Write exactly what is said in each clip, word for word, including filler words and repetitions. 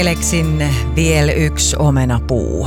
Eleksin vielä yksi omenapuu.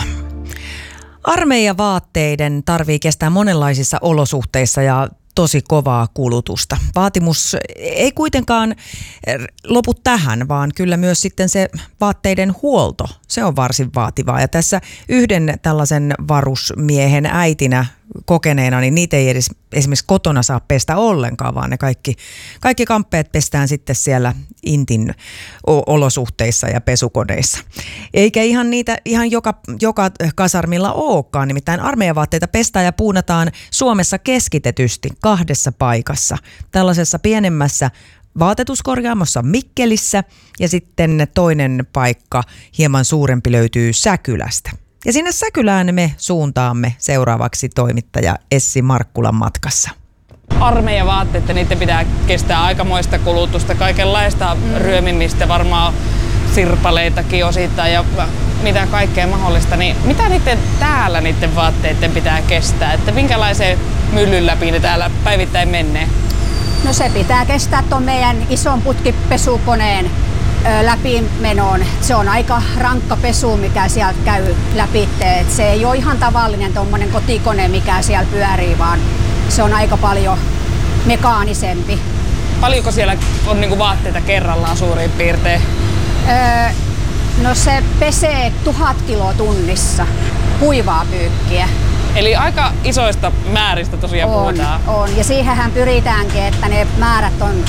Armeijavaatteiden tarvii kestää monenlaisissa olosuhteissa ja tosi kovaa kulutusta. Vaatimus ei kuitenkaan lopu tähän, vaan kyllä myös sitten se vaatteiden huolto, se on varsin vaativaa. Ja tässä yhden tällaisen varusmiehen äitinä kokeneena, niin niitä ei edes esimerkiksi kotona saa pestä ollenkaan, vaan ne kaikki, kaikki kamppeet pestään sitten siellä intin olosuhteissa ja pesukodeissa. Eikä ihan niitä ihan joka, joka kasarmilla olekaan, nimittäin armeijavaatteita pestään ja puunataan Suomessa keskitetysti kahdessa paikassa. Tällaisessa pienemmässä vaatetuskorjaamossa Mikkelissä ja sitten toinen paikka hieman suurempi löytyy Säkylästä. Ja sinne Säkylään me suuntaamme seuraavaksi toimittaja Essi Markkulan matkassa. Armeijavaatteet, niiden pitää kestää aikamoista kulutusta, kaikenlaista mm. ryömimistä, varmaan sirpaleitakin osittain ja mitä kaikkea mahdollista. Niin mitä niiden täällä niiden vaatteiden pitää kestää? Että minkälaisen myllyn läpi ne täällä päivittäin menee? No se pitää kestää tuon meidän ison putkipesukoneen läpimenoon. Se on aika rankka pesu, mikä sieltä käy läpi. Et se ei ole ihan tavallinen tommonen kotikone, mikä siellä pyörii, vaan se on aika paljon mekaanisempi. Paljonko siellä on niinku vaatteita kerrallaan suurin piirtein? Öö, no se pesee tuhat kiloa tunnissa kuivaa pyykkiä. Eli aika isoista määristä tosiaan on, puhutaan. On, ja siihenhän pyritäänkin, että ne määrät on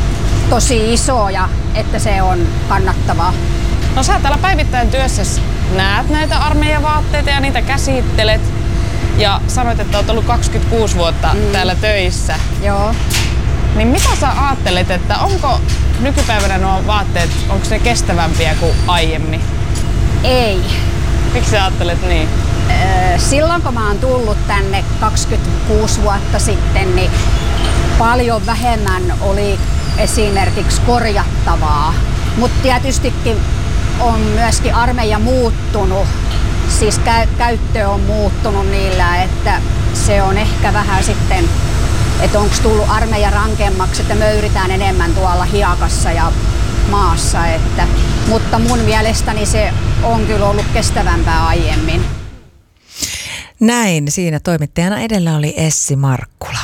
tosi isoja, että se on kannattavaa. No sä täällä päivittäin työssä näet näitä armeijavaatteita ja niitä käsittelet. Ja sanoit, että olet ollut kaksikymmentäkuusi vuotta mm. täällä töissä. Joo. Niin mitä sä ajattelet, että onko nykypäivänä nuo vaatteet, onko ne kestävämpiä kuin aiemmin? Ei. Miksi sä ajattelet niin? Silloin kun mä oon tullut tänne kaksikymmentäkuusi vuotta sitten, niin paljon vähemmän oli esimerkiksi korjattavaa. Mutta tietystikin on myöskin armeija muuttunut, siis kä- käyttö on muuttunut niillä, että se on ehkä vähän sitten, että onko tullut armeija rankemmaksi, että möyritään enemmän tuolla hiekassa ja maassa. Että, mutta mun mielestäni se on kyllä ollut kestävämpää aiemmin. Näin, siinä toimittajana edellä oli Essi Markkula.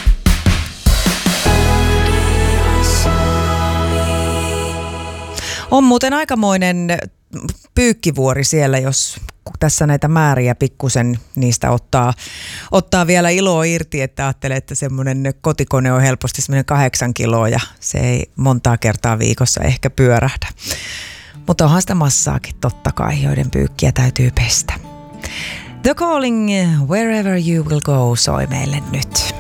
On muuten aikamoinen pyykkivuori siellä, jos tässä näitä määriä pikkusen niistä ottaa, ottaa vielä iloa irti, että ajattelee, että semmoinen kotikone on helposti semmoinen kahdeksan kiloa ja se ei montaa kertaa viikossa ehkä pyörähdä. Mutta onhan sitä massaakin totta kai, joiden pyykkiä täytyy pestä. The Calling, Wherever You Will Go soi meille nyt.